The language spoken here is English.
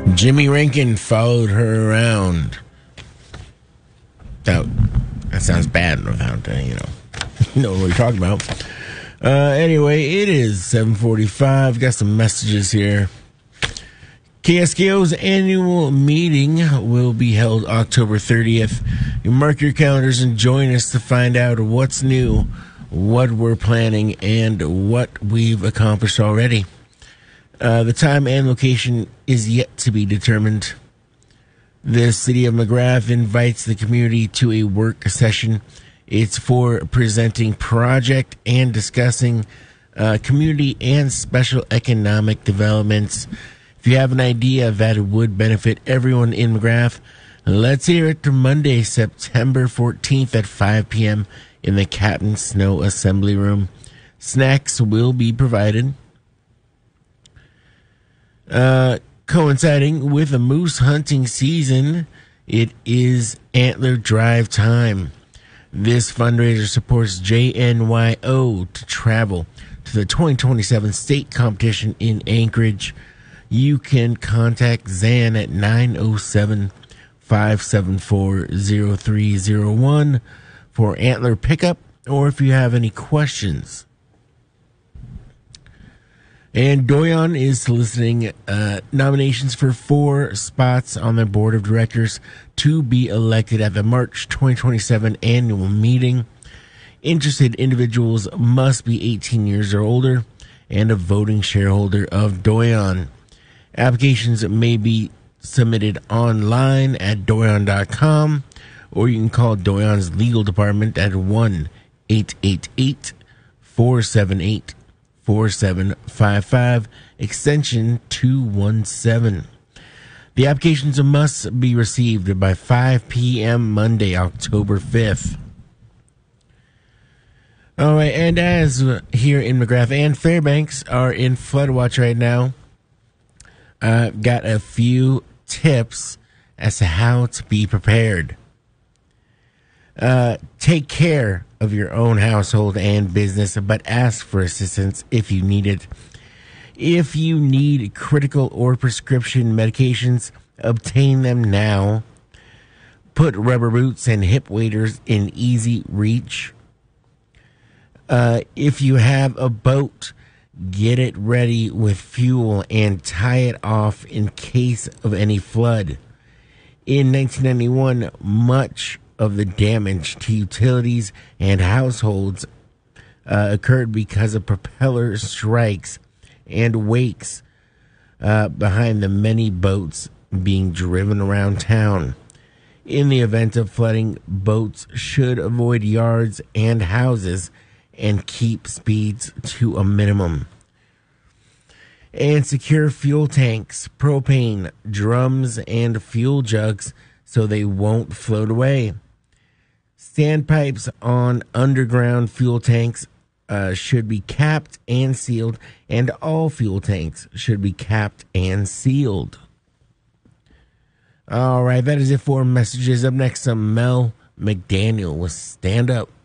Jimmy Rankin followed her around. That sounds bad without, know what we're talking about. Anyway, it is 7:45. Got some messages here. KSKO's annual meeting will be held October 30th. You mark your calendars and join us to find out what's new, what we're planning, and what we've accomplished already. The time and location is yet to be determined. The City of McGrath invites the community to a work session. It's for presenting project and discussing community and special economic developments. If you have an idea that would benefit everyone in McGrath, let's hear it. Monday, September 14th at 5 p.m. in the Captain Snow Assembly Room. Snacks will be provided. Coinciding with the moose hunting season, it is Antler Drive time. This fundraiser supports JNYO to travel to the 2027 state competition in Anchorage. You can contact Zan at 907-574-0301 for antler pickup, or if you have any questions. And Doyon is soliciting nominations for 4 spots on their board of directors to be elected at the March 2027 annual meeting. Interested individuals must be 18 years or older and a voting shareholder of Doyon. Applications may be submitted online at doyon.com, or you can call Doyon's legal department at 1-888-478-4755, extension 217. The applications must be received by 5 p.m. Monday, October 5th. All right, and as here in McGrath and Fairbanks are in flood watch right now, got a few tips as to how to be prepared. Take care of your own household and business, but ask for assistance if you need it. If you need critical or prescription medications, obtain them now. Put rubber boots and hip waders in easy reach. If you have a boat, get it ready with fuel and tie it off in case of any flood. In 1991, much of the damage to utilities and households occurred because of propeller strikes and wakes behind the many boats being driven around town. In the event of flooding, boats should avoid yards and houses and keep speeds to a minimum. And secure fuel tanks, propane, drums, and fuel jugs so they won't float away. Standpipes on underground fuel tanks should be capped and sealed, and all fuel tanks should be capped and sealed. All right, that is it for messages. Up next, some Mel McDaniel with Stand Up.